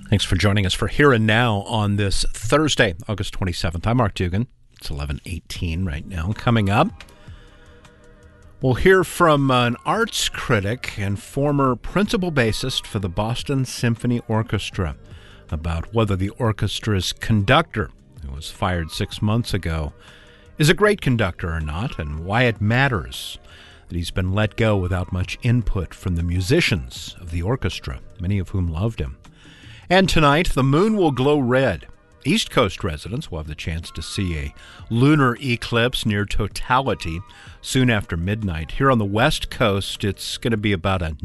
Thanks for joining us for Here and Now on this Thursday, August 27th. I'm Mark Dugan. It's 11:18 right now. Coming up, we'll hear from an arts critic and former principal bassist for the Boston Symphony Orchestra about whether the orchestra's conductor, who was fired 6 months ago, is a great conductor or not, and why it matters that he's been let go without much input from the musicians of the orchestra, many of whom loved him. And tonight, the moon will glow red. East Coast residents will have the chance to see a lunar eclipse near totality soon after midnight. Here on the West Coast, it's going to be about a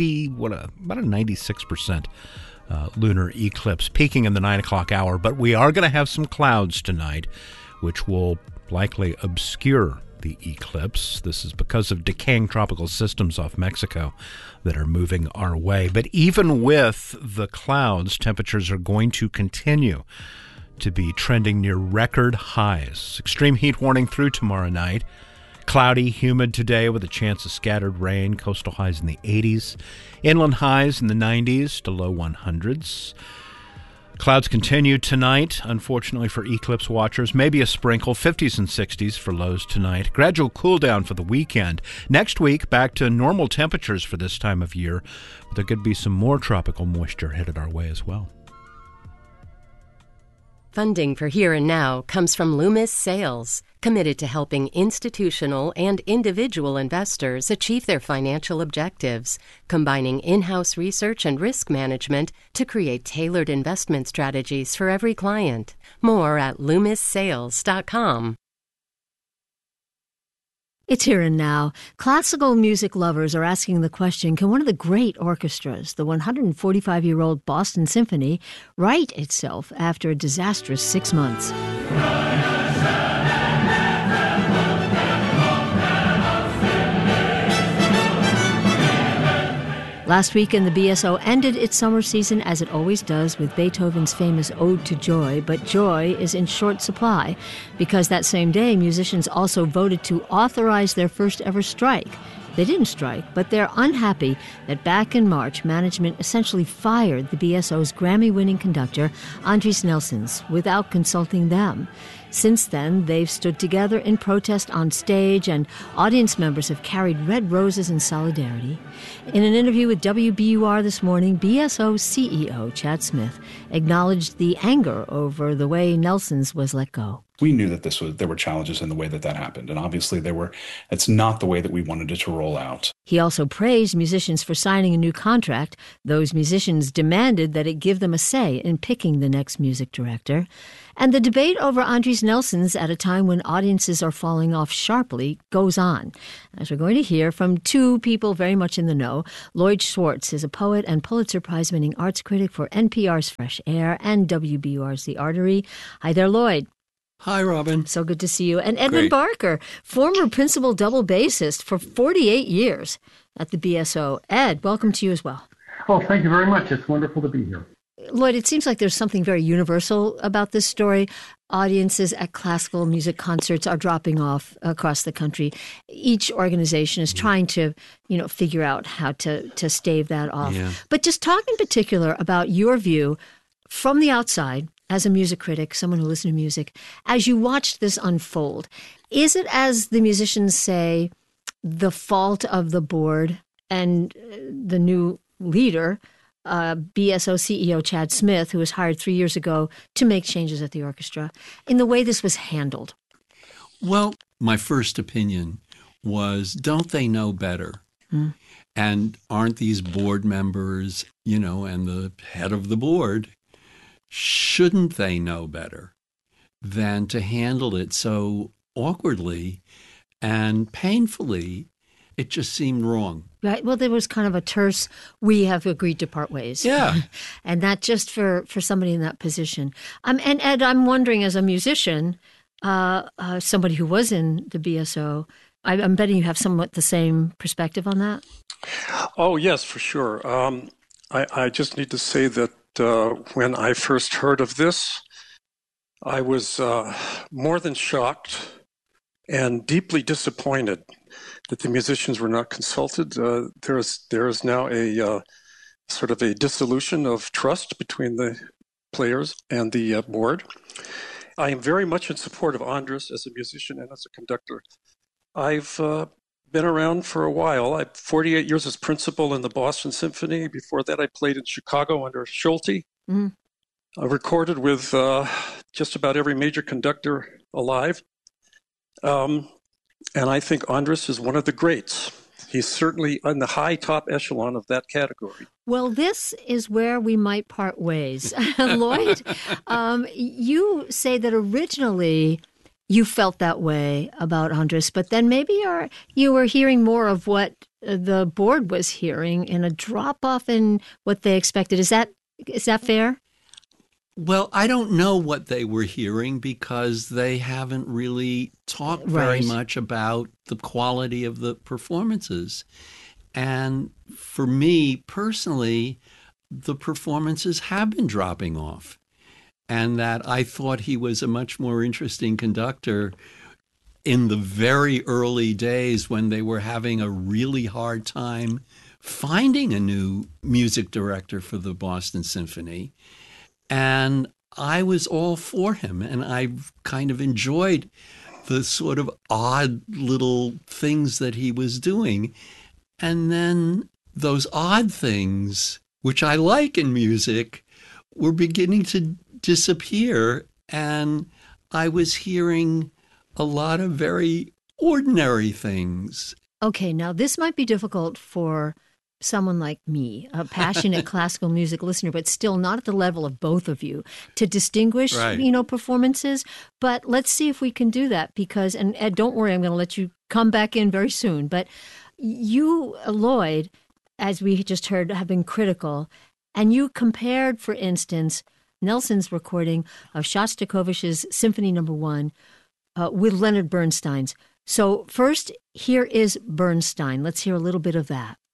96% lunar eclipse, peaking in the 9 o'clock hour. But we are going to have some clouds tonight, which will likely obscure the eclipse. This is because of decaying tropical systems off Mexico that are moving our way. But even with the clouds, temperatures are going to continue to be trending near record highs. Extreme heat warning through tomorrow night. Cloudy, humid today with a chance of scattered rain. Coastal highs in the 80s. Inland highs in the 90s to low 100s. Clouds continue tonight, unfortunately for eclipse watchers. Maybe a sprinkle, 50s and 60s for lows tonight. Gradual cool down for the weekend. Next week, back to normal temperatures for this time of year. But there could be some more tropical moisture headed our way as well. Funding for Here and Now comes from Loomis Sales, committed to helping institutional and individual investors achieve their financial objectives, combining in-house research and risk management to create tailored investment strategies for every client. More at LoomisSales.com. It's Here and Now. Classical music lovers are asking the question, can one of the great orchestras, the 145-year-old Boston Symphony, right itself after a disastrous 6 months? Last weekend, the BSO ended its summer season as it always does with Beethoven's famous Ode to Joy, but joy is in short supply because that same day, musicians also voted to authorize their first ever strike. They didn't strike, but they're unhappy that back in March, management essentially fired the BSO's Grammy-winning conductor, Andris Nelsons, without consulting them. Since then, they've stood together in protest on stage, and audience members have carried red roses in solidarity. In an interview with WBUR this morning, BSO CEO Chad Smith acknowledged the anger over the way Nelsons was let go. We knew that there were challenges in the way that happened, and obviously it's not the way that we wanted it to roll out. He also praised musicians for signing a new contract. Those musicians demanded that it give them a say in picking the next music director. And the debate over Andris Nelsons at a time when audiences are falling off sharply goes on. As we're going to hear from two people very much in the know, Lloyd Schwartz is a poet and Pulitzer Prize-winning arts critic for NPR's Fresh Air and WBUR's The Artery. Hi there, Lloyd. Hi, Robin. So good to see you. And Edmund Barker, former principal double bassist for 48 years at the BSO. Ed, welcome to you as well. Oh, thank you very much. It's wonderful to be here. Lloyd, it seems like there's something very universal about this story. Audiences at classical music concerts are dropping off across the country. Each organization is trying to, figure out how to stave that off. Yeah. But just talk in particular about your view from the outside, as a music critic, someone who listens to music, as you watched this unfold, is it, as the musicians say, the fault of the board and the new leader, BSO CEO Chad Smith, who was hired 3 years ago to make changes at the orchestra, in the way this was handled? Well, my first opinion was, don't they know better? And aren't these board members, and the head of the board, shouldn't they know better than to handle it so awkwardly and painfully? It just seemed wrong. Right. Well, there was kind of a terse, we have agreed to part ways. Yeah. And that just for somebody in that position. And Ed, I'm wondering, as a musician, somebody who was in the BSO, I'm betting you have somewhat the same perspective on that. Oh, yes, for sure. I just need to say that when I first heard of this, I was more than shocked and deeply disappointed that the musicians were not consulted. There is now a sort of a dissolution of trust between the players and the board. I am very much in support of Andras as a musician and as a conductor. I've been around for a while. I have 48 years as principal in the Boston Symphony. Before that, I played in Chicago under Schulte. Mm-hmm. I recorded with just about every major conductor alive. And I think Andras is one of the greats. He's certainly in the high top echelon of that category. Well, this is where we might part ways. Lloyd, you say that originally you felt that way about Andras, but then maybe you were hearing more of what the board was hearing in a drop-off in what they expected. Is that fair? Well, I don't know what they were hearing because they haven't really talked very much about the quality of the performances. And for me personally, the performances have been dropping off. And that I thought he was a much more interesting conductor in the very early days when they were having a really hard time finding a new music director for the Boston Symphony. And I was all for him, and I kind of enjoyed the sort of odd little things that he was doing. And then those odd things, which I like in music, were beginning to disappear. And I was hearing a lot of very ordinary things. Okay, now this might be difficult for someone like me, a passionate classical music listener, but still not at the level of both of you, to distinguish, performances. But let's see if we can do that because, and Ed, don't worry, I'm going to let you come back in very soon. But you, Lloyd, as we just heard, have been critical. And you compared, for instance, Nelson's recording of Shostakovich's Symphony No. 1 with Leonard Bernstein's. So first, here is Bernstein. Let's hear a little bit of that.